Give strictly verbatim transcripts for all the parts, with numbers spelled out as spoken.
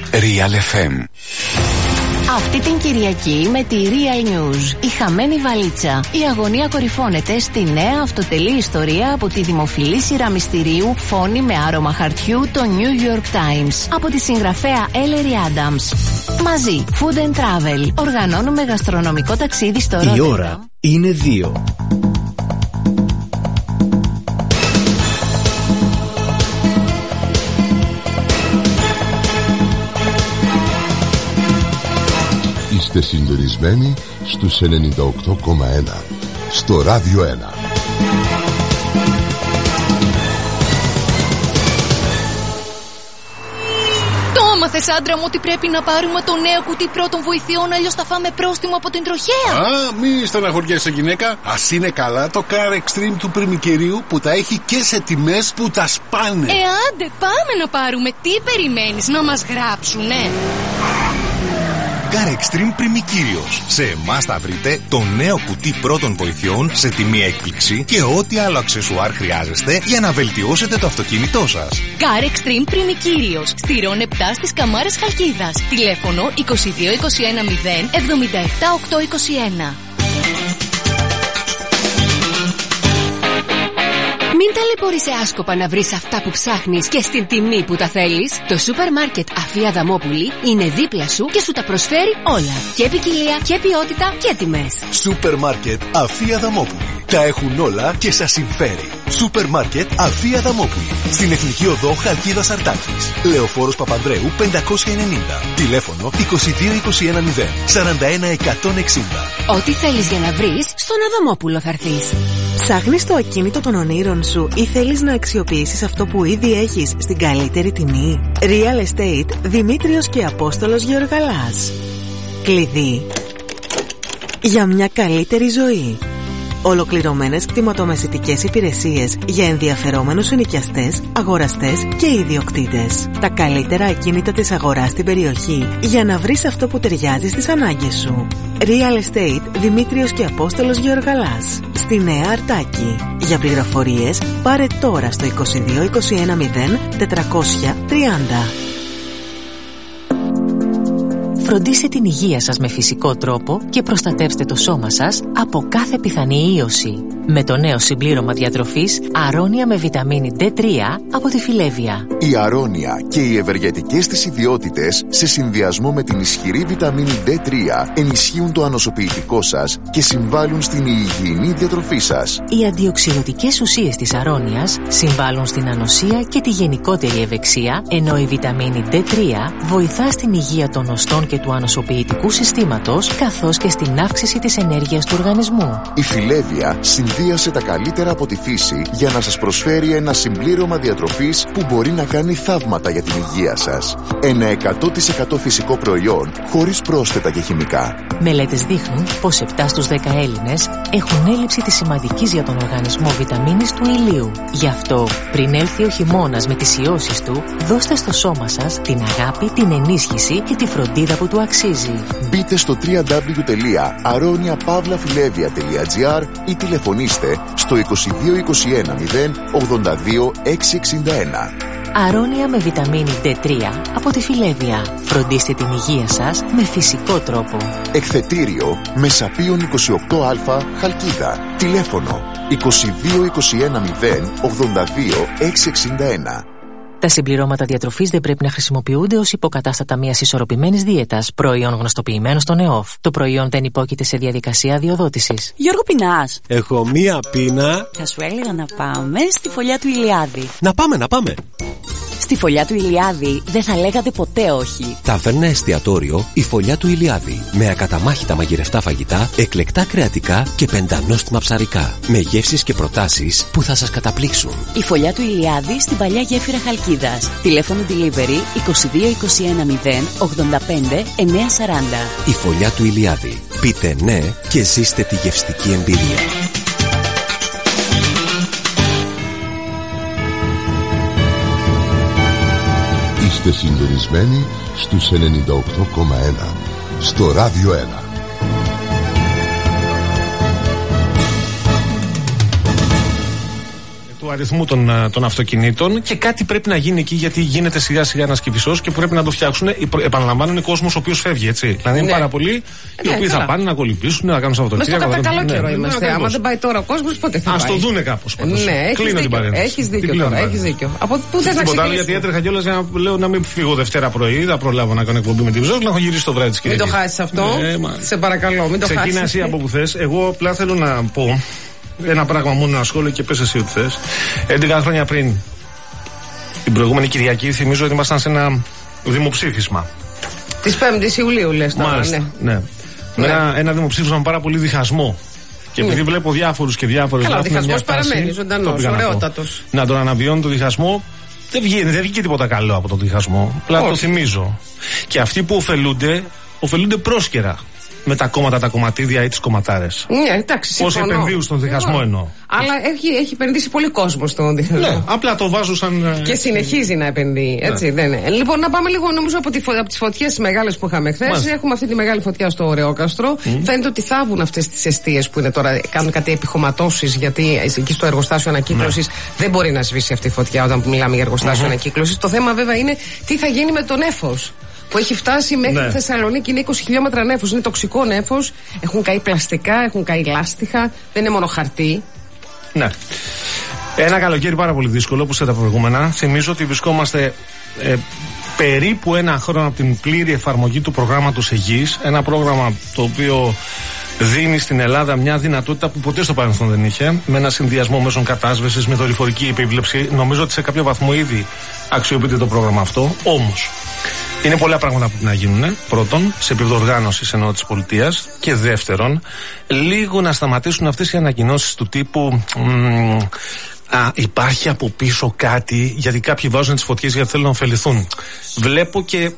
Real εφ εμ. Αυτή την Κυριακή με τη Real News, η χαμένη βαλίτσα. Η αγωνία κορυφώνεται στη νέα αυτοτελή ιστορία από τη δημοφιλή σειρά μυστηρίου Φόνη με άρωμα χαρτιού, το New York Times, από τη συγγραφέα Ellery Adams. Μαζί, Food and Travel, οργανώνουμε γαστρονομικό ταξίδι στο Ρότερνταμ. Η ώρα είναι δύο. Είστε συντονισμένοι στους ενενήντα οκτώ κόμμα ένα στο Ράδιο ένα. Το έμαθες, άντρα μου, ότι πρέπει να πάρουμε το νέο κουτί πρώτων βοηθειών, αλλιώς θα φάμε πρόστιμο από την τροχέα. Α, μη στεναχωριέσαι, γυναίκα. Ας είναι καλά το Car Extreme του πριμικερίου που τα έχει και σε τιμές που τα σπάνε. Ε, άντε, πάμε να πάρουμε. Τι περιμένεις, να μας γράψουνε? Car Extreme Πριμικύριος. Σε εμάς θα βρείτε το νέο κουτί πρώτων βοηθειών σε τιμή έκπληξη και ό,τι άλλο αξεσουάρ χρειάζεστε για να βελτιώσετε το αυτοκίνητό σας. Car Extreme Πριμικύριος. Στη Ρον επτά στις Καμάρες Χαλκίδας. Τηλέφωνο είκοσι δύο είκοσι ένα μηδέν εβδομήντα επτά οκτακόσια είκοσι ένα. Μην ταλαιπωρείσαι άσκοπα να βρεις αυτά που ψάχνεις και στην τιμή που τα θέλεις. Το σούπερ μάρκετ Αφία Δαμόπουλη είναι δίπλα σου και σου τα προσφέρει όλα. Και ποικιλία και ποιότητα και τιμές. Σούπερ μάρκετ Αφία Δαμόπουλη. Τα έχουν όλα και σας συμφέρει. Σούπερ μάρκετ Αφία Δαμόπουλη. Στην Εθνική Οδό Χαλκίδας Αρτάκης. Λεωφόρος Παπανδρέου πεντακόσια ενενήντα. Τηλέφωνο είκοσι δύο είκοσι ένα μηδέν σαράντα ένα εκατόν εξήντα. Ό,τι θέλεις για να βρεις, στον Αδαμόπουλο θα έρθεις. Ψάχνεις το ακίνητο των ονείρων σου ή θέλεις να αξιοποιήσεις αυτό που ήδη έχεις στην καλύτερη τιμή? Real Estate Δημήτριος και Απόστολος Γεωργαλάς. Κλειδί για μια καλύτερη ζωή. Ολοκληρωμένες κτηματομεσητικές υπηρεσίες για ενδιαφερόμενους ενοικιαστές, αγοραστές και ιδιοκτήτες. Τα καλύτερα ακίνητα της αγοράς στην περιοχή για να βρεις αυτό που ταιριάζει στις ανάγκες σου. Real Estate Δημήτριος και Απόστολος Γεωργαλάς. Στη Νέα Αρτάκη. Για πληροφορίες πάρε τώρα στο είκοσι δύο είκοσι ένα μηδέν τετρακόσια τριάντα. Φροντίστε την υγεία σας με φυσικό τρόπο και προστατεύστε το σώμα σας από κάθε πιθανή ίωση. Με το νέο συμπλήρωμα διατροφής Αρώνια με βιταμίνη ντι τρία από τη Φιλέβια. Η Αρώνια και οι ευεργετικές της ιδιότητες σε συνδυασμό με την ισχυρή βιταμίνη ντι τρία ενισχύουν το ανοσοποιητικό σας και συμβάλλουν στην υγιεινή διατροφή σας. Οι αντιοξυδοτικές ουσίες της Αρώνιας συμβάλλουν στην ανοσία και τη γενικότερη ευεξία, ενώ η βιταμίνη ντι τρία βοηθά στην υγεία των οστών και του ανοσοποιητικού συστήματος, καθώς και στην αύξηση της ενέργειας του οργανισμού. Η Φιλέβια συνδύασε τα καλύτερα από τη φύση για να σας προσφέρει ένα συμπλήρωμα διατροφής που μπορεί να κάνει θαύματα για την υγεία σας. Ένα εκατό τοις εκατό φυσικό προϊόν χωρίς πρόσθετα και χημικά. Μελέτες δείχνουν πως επτά στους δέκα Έλληνες έχουν έλλειψη της σημαντικής για τον οργανισμό βιταμίνης του ηλίου. Γι' αυτό, πριν έλθει ο χειμώνας με τις ιώσεις του, δώστε στο σώμα σας την αγάπη, την ενίσχυση και τη φροντίδα που του αξίζει. Μπείτε στο double-u double-u double-u τελεία aronia pavla filevia τελεία gr ή τηλεφωνήστε στο είκοσι δύο είκοσι ένα μηδέν ογδόντα δύο εξακόσια εξήντα ένα. Αρώνια με βιταμίνη ντι τρία από τη Φιλέβια. Φροντίστε την υγεία σας με φυσικό τρόπο. Εκθετήριο Μεσαπίων είκοσι οκτώ Α Χαλκίδα. Τηλέφωνο είκοσι δύο είκοσι ένα μηδέν ογδόντα δύο εξακόσια εξήντα ένα. Τα συμπληρώματα διατροφής δεν πρέπει να χρησιμοποιούνται ως υποκατάστατα μιας ισορροπημένης δίαιτας, προϊόν γνωστοποιημένο στον ΕΟΦ. Το προϊόν δεν υπόκειται σε διαδικασία αδειοδότησης. Γιώργο, πεινάς? Έχω μία πείνα. Θα σου έλεγα να πάμε στη φωλιά του Ηλιάδη. Να πάμε, να πάμε. Στη φωλιά του Ηλιάδη δεν θα λέγατε ποτέ όχι. Ταβέρνα εστιατόριο η Φωλιά του Ηλιάδη. Με ακαταμάχητα μαγειρευτά φαγητά, εκλεκτά κρεατικά και πεντανόστιμα ψαρικά. Με γεύσεις και προτάσεις που θα σας καταπλήξουν. Η Φωλιά του Ηλιάδη στην παλιά γέφυρα Χαλκίδας. Τηλέφωνο delivery είκοσι δύο είκοσι ένα μηδέν ογδόντα πέντε εννιακόσια σαράντα. Η Φωλιά του Ηλιάδη. Πείτε ναι και ζήστε τη γευστική εμπειρία. Είστε συντονισμένοι στους ενενήντα οκτώ κόμμα ένα στο Ράδιο ένα. Το του αριθμού των, των αυτοκινήτων και κάτι πρέπει να γίνει εκεί, γιατί γίνεται σιγά σιγά ένας κυφισός και πρέπει να το φτιάξουν. Επαναλαμβάνω, είναι κόσμος ο οποίος φεύγει, έτσι. Δηλαδή είναι ναι. πάρα πολλοί οι ναι, οποίοι καλά. θα πάνε να κολυμπήσουν, να κάνουν Σαββατοκύριακο. Μες στο κατά καλό καιρό ναι, είμαστε. Ναι, άμα δεν πάει τώρα ο κόσμος, πότε θα πάει. Ας το δούνε κάπως. Ναι, κλείνω την παρένθεση. Έχεις δίκιο τώρα. Έχεις δίκιο. Από πού θες να ξεκινήσεις? Γιατί έτρεχα κιόλας για να λέω να μην φύγω Δευτέρα πρωί, θα προλάβω να κάνω εκπομπή με τη Βυζός, να έχω γυρίσει το βράδυ της Κυριακής. Μην το χάσεις αυτό. Σε παρακαλώ, μην το χάσεις. Ξεκίνα εσύ από που θες. Εγώ απλά θέλω να πω ένα πράγμα μόνο, ένα σχόλιο και πες εσύ ό,τι θες. έντεκα χρόνια πριν, την προηγούμενη Κυριακή, θυμίζω ότι ήμασταν σε ένα δημοψήφισμα. Της πέμπτης Ιουλίου, λες τώρα. Μάλιστα, ναι. ναι. ναι. Ένα, ένα δημοψήφισμα με πάρα πολύ διχασμό. Και επειδή ναι. βλέπω διάφορους και διάφορους. Καλά, ο διχασμός παραμένει ζωντανός, ωραιότατος. Να τον αναβιώνει το διχασμό. Δεν βγήκε, δεν βγήκε τίποτα καλό από το διχασμό. Απλά το θυμίζω. Και αυτοί που ωφελούνται, ωφελούνται πρόσκαιρα με τα κόμματα, τα κομματίδια ή τις κομματάρες. Ναι, εντάξει, συμφωνώ. Πώς επενδύουν στον διχασμό εγώ. εννοώ. Αλλά έχει, έχει επενδύσει πολύ κόσμο στον διχασμό. Ναι, απλά το βάζω σαν. Και συνεχίζει να επενδύει. Έτσι, ναι. δεν είναι. Λοιπόν, να πάμε λίγο νομίζω από, τη, από τις φωτιές μεγάλες που είχαμε χθες. Έχουμε αυτή τη μεγάλη φωτιά στο Ωρεόκαστρο. Mm. Φαίνεται ότι θάβουν αυτές τις εστίες που είναι τώρα. Κάνουν κάτι επιχωματώσεις, γιατί εκεί στο εργοστάσιο ανακύκλωσης ναι. δεν μπορεί να σβήσει αυτή η φωτιά όταν μιλάμε για εργοστάσιο mm-hmm. ανακύκλωσης. Το θέμα βέβαια είναι τι θα γίνει με το νέφος. Που έχει φτάσει μέχρι ναι. τη Θεσσαλονίκη, είναι είκοσι χιλιόμετρα νέφος. Είναι τοξικό νέφος. Έχουν καεί πλαστικά, έχουν καεί λάστιχα. Δεν είναι μόνο χαρτί. Ναι. Ένα καλοκαίρι πάρα πολύ δύσκολο που σε τα προηγούμενα. Θυμίζω ότι βρισκόμαστε ε, περίπου ένα χρόνο από την πλήρη εφαρμογή του προγράμματος Αιγής. Ένα πρόγραμμα το οποίο δίνει στην Ελλάδα μια δυνατότητα που ποτέ στο παρελθόν δεν είχε. Με ένα συνδυασμό μέσων κατάσβεσης, με δορυφορική επίβλεψη. Νομίζω ότι σε κάποιο βαθμό ήδη αξιοποιείται το πρόγραμμα αυτό. Όμως, είναι πολλά πράγματα που πρέπει να γίνουν. Πρώτον, σε επίπεδο οργάνωσης εννοώ της πολιτείας. Και δεύτερον, λίγο να σταματήσουν αυτές οι ανακοινώσεις του τύπου. Μ, α, υπάρχει από πίσω κάτι, γιατί κάποιοι βάζουν τις φωτιές γιατί θέλουν να ωφεληθούν. Βλέπω και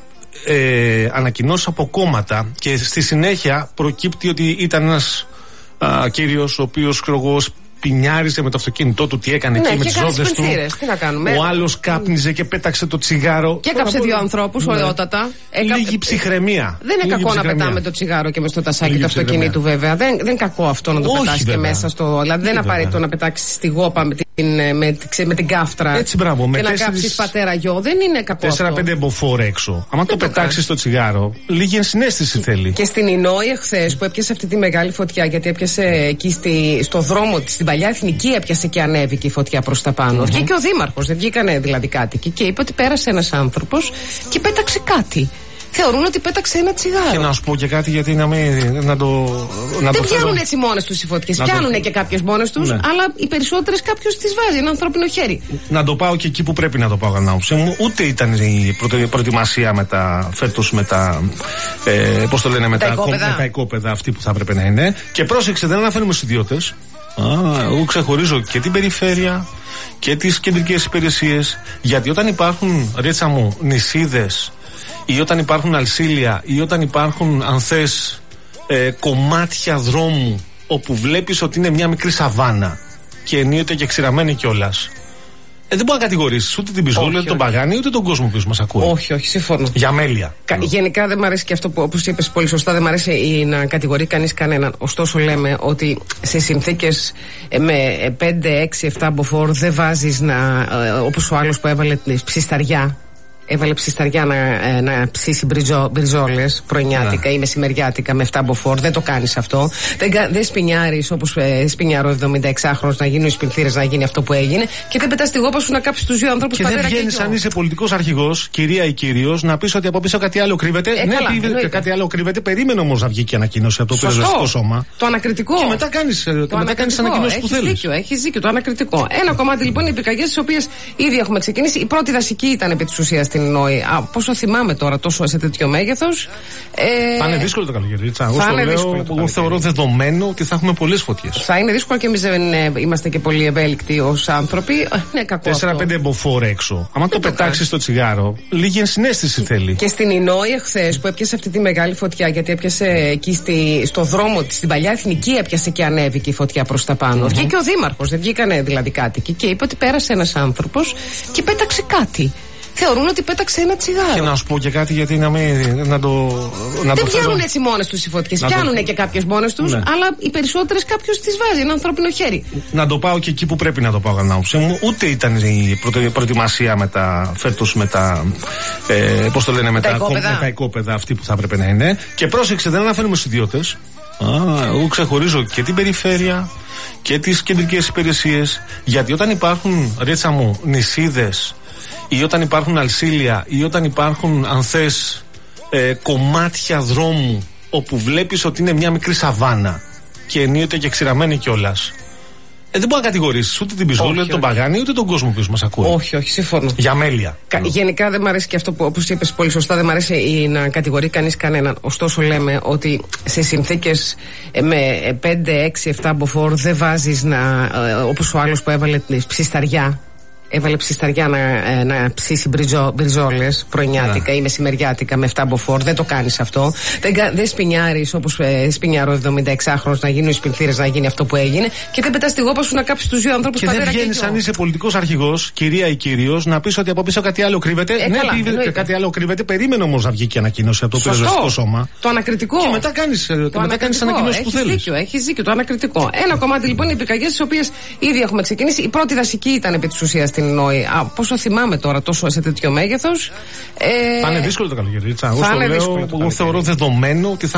ε, ανακοινώσεις από κόμματα και στη συνέχεια προκύπτει ότι ήταν ένας α, κύριος ο οποίος κρογός πινιάριζε με το αυτοκίνητό του, τι έκανε ναι, εκεί με τις ρόδες του. Τι να κάνουμε. Ο άλλος κάπνιζε και πέταξε το τσιγάρο. Και έκαψε δύο ανθρώπους, ναι. ωραιότατα. Έκα... Λίγη ψυχραιμία. Δεν είναι Λίγη κακό ψυχραιμία. Να πετάμε το τσιγάρο και με στο τασάκι του αυτοκινήτου, βέβαια. Δεν, δεν είναι κακό αυτό να το πετάσει και μέσα στο. Δηλαδή δεν είναι απαραίτητο να πετάξει στη γόπα με την, με, με την κάφτρα. Έτσι, μπράβο. Και να κάψει πατέρα γιο. Δεν είναι κακό. τέσσερα πέντε μποφόρ έξω. Αν το πετάξει το τσιγάρο, λίγη ενσυναίσθηση θέλει. Και στην Ινόη εχθές που έπιασε αυτή τη μεγάλη φωτιά, γιατί έπιασε εκεί στο δρόμο τη, στην παλιά εθνική έπιασε και ανέβηκε η φωτιά προς τα πάνω. Mm-hmm. Βγήκε ο δήμαρχος, δεν βγήκανε δηλαδή κάτοικοι και είπε ότι πέρασε ένας άνθρωπος και πέταξε κάτι. Θεωρούν ότι πέταξε ένα τσιγάρο. Και να σου πω και κάτι, γιατί να, μην, να το. Να δεν το πιάνουν φέρω... έτσι μόνες τους οι φωτιές. Πιάνουν το... και κάποιες μόνες τους, ναι. αλλά οι περισσότερες κάποιος τις βάζει. Ένα ανθρώπινο χέρι. Να το πάω και εκεί που πρέπει να το πάω, κατά την άποψή μου. Ούτε ήταν η προετοιμασία με τα φέτος με τα. Ε, πώς το λένε, με τα, τα, τα οικόπεδα αυτή που θα έπρεπε να είναι. Και πρόσεξε, δεν αναφέρουμε στους ιδιώτες. Α, εγώ ξεχωρίζω και την περιφέρεια και τις κεντρικές υπηρεσίες. Γιατί όταν υπάρχουν, ρέτσα μου, νησίδες ή όταν υπάρχουν αλσίλια ή όταν υπάρχουν, αν θες, ε, κομμάτια δρόμου όπου βλέπεις ότι είναι μια μικρή σαβάνα και ενίοτε και ξηραμένη κιόλας, Ε, δεν μπορεί να κατηγορήσει ούτε την Πισβόλη, ούτε τον Παγάνη, ούτε τον κόσμο που μας ακούει. Όχι, όχι, συμφωνώ. Για μέλια. Κα, γενικά δεν μου αρέσει και αυτό που, όπως είπες πολύ σωστά, δεν μου αρέσει να κατηγορεί κανείς κανέναν. Ωστόσο, λέμε ότι σε συνθήκες με πέντε, έξι, επτά μποφόρ δεν βάζεις να. Όπως ο άλλος που έβαλε ψισταριά. Έβαλε ψισταριά να, να ψήσει μπριζο, μπριζόλες πρωινιάτικα ναι. ή μεσημεριάτικα με επτά μποφόρ. Δεν το κάνεις αυτό. Δεν, δεν σπινιάρεις όπως ε, σπινιάρω εβδομηνταεξάχρονος να γίνουν οι σπινθήρες, να γίνει αυτό που έγινε. Και δεν πετάς τη γόπα σου να κάψεις τους δύο ανθρώπους πατέρα και γιο. Και δεν βγαίνεις αν είσαι πολιτικός αρχηγός, κυρία ή κύριος, να πεις ότι από πίσω κάτι άλλο κρύβεται. Ε, ναι, καλά, πει, κάτι άλλο κρύβεται. Περίμενε όμως να βγει και ανακοίνωση από το πυροσβεστικό σώμα. Το ανακριτικό. Και μετά κάνεις ανακοίνωση που θέλεις. Δίκιο, έχεις δίκιο. Το ανακριτικό. Ένα κομμάτι λοιπόν οι πυρκαγιές τις οποίες ήδη έχουμε ξεκινήσει. Η πρώτη δασική ήταν επί της ουσίας στην Νόη. Α, πόσο θυμάμαι τώρα, τόσο σε τέτοιο μέγεθος. Ε, θα είναι δύσκολο το καλοκαίρι. Εγώ θεωρώ δεδομένο ότι θα έχουμε πολλές φωτιές. Θα είναι δύσκολο και εμείς δεν ε, είμαστε και πολύ ευέλικτοι ως άνθρωποι. Είναι κακό. τέσσερα πέντε μποφόρ έξω. Αν το πετάξεις το τσιγάρο, λίγη ενσυναίσθηση θέλει. Και στην Ινόη εχθές που έπιασε αυτή τη μεγάλη φωτιά, γιατί έπιασε εκεί στη, στο δρόμο της, στην παλιά εθνική έπιασε και ανέβηκε η φωτιά προς τα πάνω. Mm-hmm. Βγήκε ο δήμαρχος, δεν βγήκανε δηλαδή κάτοικοι και είπε ότι πέρασε ένας άνθρωπος και πέταξε κάτι. θεωρούν ότι πέταξε ένα τσιγάρο. Και να σου πω και κάτι, γιατί να, μην, να το. Να δεν το πιάνουν θέλω. έτσι μόνες τους οι φωτιές. Πιάνουν το... και κάποιες μόνες τους, ναι. αλλά οι περισσότερες κάποιος τις βάζει. Ένα ανθρώπινο χέρι. Να το πάω και εκεί που πρέπει να το πάω, κατά την άποψή μου. Ούτε ήταν η προετοιμασία με τα φέτος με τα. Ε, πώς το λένε, με τα, τα οικόπεδα. με τα οικόπεδα αυτή που θα έπρεπε να είναι. Και πρόσεξε, δεν αναφέρουμε στους ιδιώτες. Α, εγώ ξεχωρίζω και την περιφέρεια και τις κεντρικές υπηρεσίες. Γιατί όταν υπάρχουν, Ρίτσα μου, νησίδες, ή όταν υπάρχουν αλσίλια, ή όταν υπάρχουν, αν θες, ε, κομμάτια δρόμου όπου βλέπεις ότι είναι μια μικρή σαβάνα και ενίοτε και ξηραμένη κιόλας, Ε, δεν μπορεί να κατηγορήσεις ούτε την Πιζόλη, ούτε τον Παγάνη, ούτε τον κόσμο που μας ακούει. Όχι, όχι, συμφωνώ. Για μέλια. Κα, γενικά δεν μου αρέσει και αυτό που, όπως είπες πολύ σωστά, δεν μου αρέσει να κατηγορεί κανείς κανέναν. Ωστόσο, λέμε ότι σε συνθήκες με πέντε, έξι, επτά μποφόρ δεν βάζεις να. Όπως ο άλλος που έβαλε ψισταριά. Έβαλε ψισταριά να, να ψήσει μπριζόλες πρωινιάτικα yeah. ή μεσημεριάτικα με επτά μποφόρ. Δεν το κάνεις αυτό. Δεν, δεν σπινιάρεις όπως ε, σπινιάρω εβδομηνταεξάχρονος να γίνουν οι σπινθήρες, να γίνει αυτό που έγινε. Και δεν πετάς τη γόπα σου να κάψεις τους δύο ανθρώπους πατέρα και γιο. Και δεν βγαίνεις, αν είσαι πολιτικός αρχηγός, κυρία ή κύριος, να πεις ότι από πίσω κάτι άλλο κρύβεται. Ε, ναι, καλά, κάτι άλλο κρύβεται. Περίμενε όμως να βγει και ανακοίνωση από το πυροσβεστικό σώμα. Το ανακριτικό. Και μετά κάνεις ανακοίνωση που θέλεις. Δίκιο, έχεις δίκιο, το ανακριτικό. Ένα κομμάτι λοιπόν είναι οι πυρκαγιές, τις οποίες ήδη έχουμε ξεκινήσει. Η πρώτη δασική ήταν επί της ουσίας στην Νόη. Α, πόσο θυμάμαι τώρα, τόσο σε τέτοιο μέγεθος. Ε, θα είναι δύσκολο το καλοκαίρι. Εγώ θεωρώ δεδομένο ότι θα